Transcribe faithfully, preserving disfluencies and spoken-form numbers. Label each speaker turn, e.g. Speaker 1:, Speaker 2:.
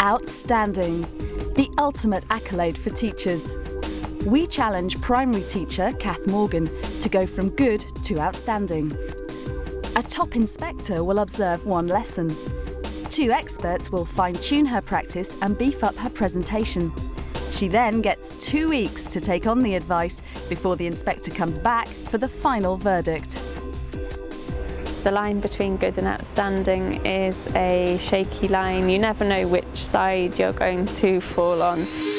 Speaker 1: Outstanding, the ultimate accolade for teachers. We challenge primary teacher Kath Morgan to go from good to outstanding. A top inspector will observe one lesson. Two experts will fine-tune her practice and beef up her presentation. She then gets two weeks to take on the advice before the inspector comes back for the final verdict.
Speaker 2: The line between good and outstanding is a shaky line. You never know which side you're going to fall on.